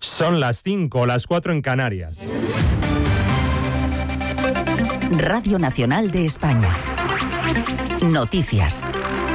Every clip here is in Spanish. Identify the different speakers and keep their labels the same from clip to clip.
Speaker 1: Son las 5, las 4 en Canarias.
Speaker 2: Radio Nacional de España. Noticias.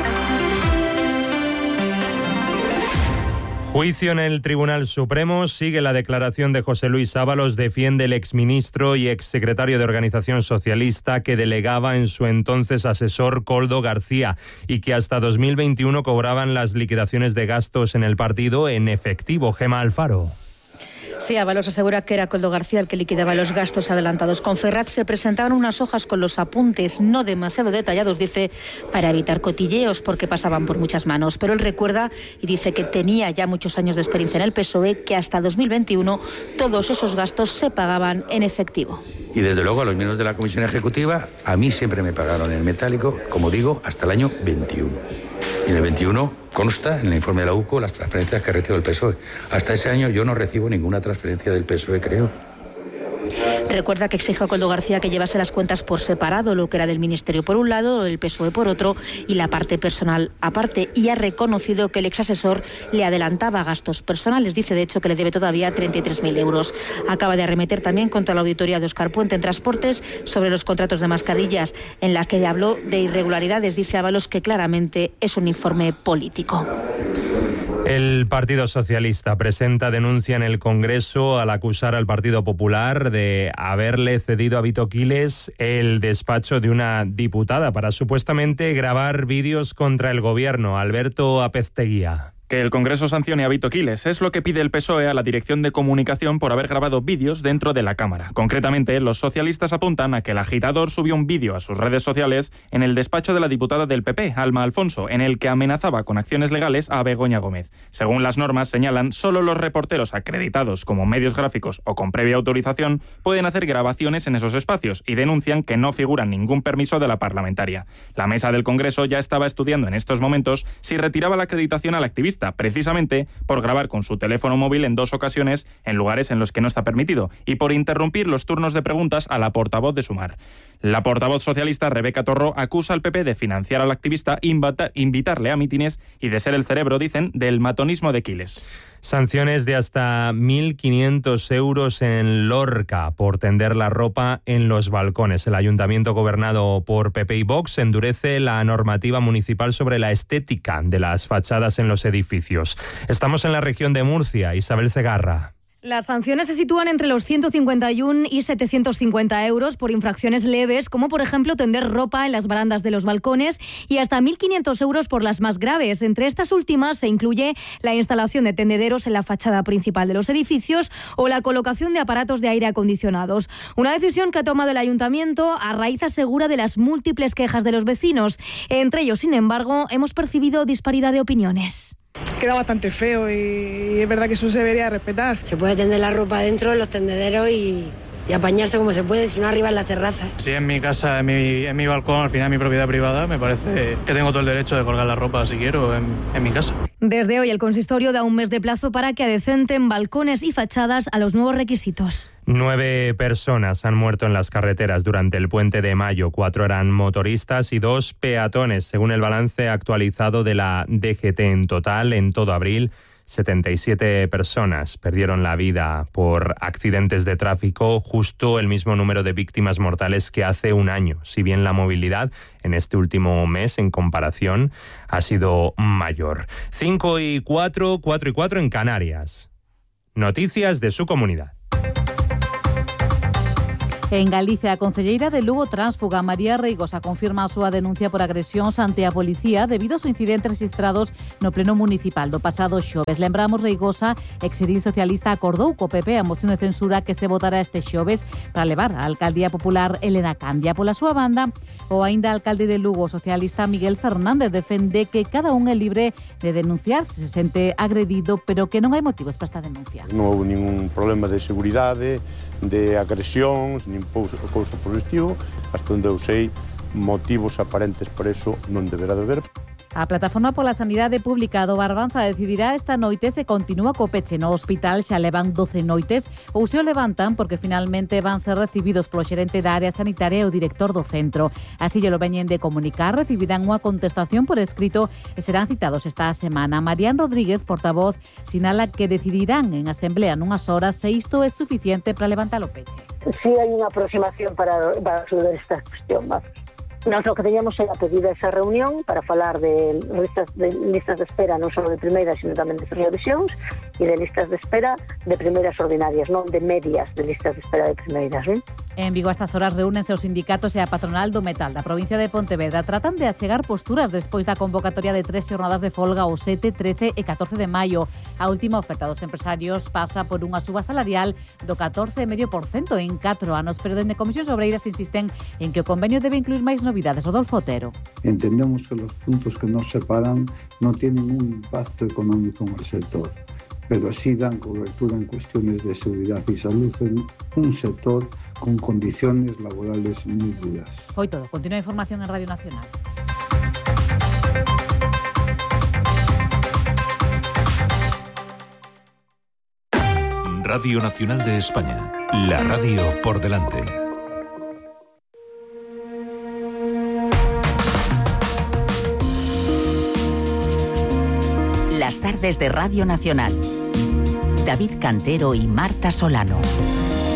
Speaker 1: Juicio en el Tribunal Supremo. Sigue la declaración de José Luis Ábalos. Defiende el exministro y exsecretario de Organización Socialista que delegaba en su entonces asesor Koldo García y que hasta 2021 cobraban las liquidaciones de gastos en el partido en efectivo. Gemma Alfaro.
Speaker 3: Sí, Ábalos asegura que era Koldo García el que liquidaba los gastos adelantados. Con Ferraz se presentaban unas hojas con los apuntes no demasiado detallados, dice, para evitar cotilleos porque pasaban por muchas manos. Pero él recuerda y dice que tenía ya muchos años de experiencia en el PSOE, que hasta 2021 todos esos gastos se pagaban en efectivo.
Speaker 4: Y desde luego a los miembros de la Comisión Ejecutiva, a mí siempre me pagaron en metálico, como digo, hasta el año 21. Y en el 21 consta en el informe de la UCO las transferencias que recibe el PSOE. Hasta ese año yo no recibo ninguna transferencia del PSOE, creo.
Speaker 3: Recuerda que exigió a Koldo García que llevase las cuentas por separado, lo que era del Ministerio por un lado, el PSOE por otro y la parte personal aparte, y ha reconocido que el exasesor le adelantaba gastos personales. Dice, de hecho, que le debe todavía 33.000 euros. Acaba de arremeter también contra la auditoría de Óscar Puente en Transportes sobre los contratos de mascarillas, en la que habló de irregularidades. Dice Ábalos que claramente es un informe político.
Speaker 1: El Partido Socialista presenta denuncia en el Congreso al acusar al Partido Popular de haberle cedido a Vito Quiles el despacho de una diputada para supuestamente grabar vídeos contra el gobierno. Alberto Apezteguía.
Speaker 5: Que el Congreso sancione a Vito Quiles es lo que pide el PSOE a la Dirección de Comunicación por haber grabado vídeos dentro de la Cámara. Concretamente, los socialistas apuntan a que el agitador subió un vídeo a sus redes sociales en el despacho de la diputada del PP, Alma Alfonso, en el que amenazaba con acciones legales a Begoña Gómez. Según las normas, señalan, solo los reporteros acreditados como medios gráficos o con previa autorización pueden hacer grabaciones en esos espacios y denuncian que no figura ningún permiso de la parlamentaria. La mesa del Congreso ya estaba estudiando en estos momentos si retiraba la acreditación al activista, precisamente por grabar con su teléfono móvil en 2 ocasiones en lugares en los que no está permitido y por interrumpir los turnos de preguntas a la portavoz de Sumar. La portavoz socialista Rebeca Torró acusa al PP de financiar al activista, invitarle a mítines y de ser el cerebro, dicen, del matonismo de Quiles.
Speaker 1: Sanciones de hasta 1.500 euros en Lorca por tender la ropa en los balcones. El ayuntamiento gobernado por PP y Vox endurece la normativa municipal sobre la estética de las fachadas en los edificios. Estamos en la región de Murcia. Isabel Segarra.
Speaker 6: Las sanciones se sitúan entre los 151 y 750 euros por infracciones leves, como por ejemplo tender ropa en las barandas de los balcones, y hasta 1.500 euros por las más graves. Entre estas últimas se incluye la instalación de tendederos en la fachada principal de los edificios o la colocación de aparatos de aire acondicionados. Una decisión que ha tomado el ayuntamiento a raíz, asegura, de las múltiples quejas de los vecinos. Entre ellos, sin embargo, hemos percibido disparidad de opiniones.
Speaker 7: Queda bastante feo y es verdad que eso se debería respetar.
Speaker 8: Se puede tender la ropa dentro de los tendederos y apañarse como se puede, si no arriba en la terraza.
Speaker 9: Si en mi casa, en mi balcón, al final mi propiedad privada, me parece que tengo todo el derecho de colgar la ropa si quiero en mi casa.
Speaker 6: Desde hoy el consistorio da un mes de plazo para que adecenten balcones y fachadas a los nuevos requisitos.
Speaker 1: 9 personas han muerto en las carreteras durante el puente de mayo. 4 eran motoristas y 2 peatones, según el balance actualizado de la DGT. En total, en todo abril, 77 personas perdieron la vida por accidentes de tráfico, justo el mismo número de víctimas mortales que hace un año. Si bien la movilidad en este último mes, en comparación, ha sido mayor. 5 y 4, 4 y 4 en Canarias. Noticias de su comunidad.
Speaker 10: En Galicia, a concelleira de Lugo tránsfuga María Reigosa confirma a súa denuncia por agresións ante a policía debido aos incidentes registrados no pleno municipal do pasado xoves. Lembramos, Reigosa, exedil socialista, acordou co PP a moción de censura que se votará este xoves para levar a Alcaldía Popular Elena Candia. Pola súa banda, o aínda alcalde de Lugo, socialista Miguel Fernández, defende que cada un é libre de denunciar se se sente agredido, pero que non hai motivos para esta denuncia.
Speaker 11: Non houve ningún problema de seguridade, de agresións, nin cousa por el estilo, hasta onde eu sei, motivos aparentes para eso non deberá de haber.
Speaker 10: A Plataforma pola Sanidade Pública do Barbanza decidirá esta noite se continúa co peche no hospital, xa levan 12 noites, ou se o levantan porque finalmente van ser recibidos polo xerente da área sanitaria e o director do centro. Así lle lo veñen de comunicar, recibirán unha contestación por escrito e serán citados esta semana. Marián Rodríguez, portavoz, sinala que decidirán en asamblea nunhas horas se isto é suficiente para levantar o peche.
Speaker 12: Sí hai unha aproximación para resolver esta cuestión, vamos. Nós o que teníamos era pedir esa reunión para falar de listas de espera non só de primeiras, sino tamén de revisións e de listas de espera de primeiras ordinarias, non de medias de listas de espera de primeiras.
Speaker 10: En Vigo a estas horas reúnense os sindicatos e a patronal do metal da provincia de Pontevedra. Tratan de achegar posturas despois da convocatoria de 3 xornadas de folga o 7, 13 e 14 de maio. A última oferta dos empresarios pasa por unha suba salarial do 14,5% en 4 anos, pero dende Comisións Obreiras insisten en que o convenio debe incluir máis novidades. Rodolfo Otero.
Speaker 13: Entendemos que los puntos que nos separan no tienen un impacto económico en el sector, pero sí dan cobertura en cuestiones de seguridad y salud en un sector con condiciones laborales muy duras.
Speaker 10: Foi todo. Continúa a información en Radio Nacional.
Speaker 14: Radio Nacional de España. La radio por delante.
Speaker 2: Las tardes de Radio Nacional. David Cantero y Marta Solano.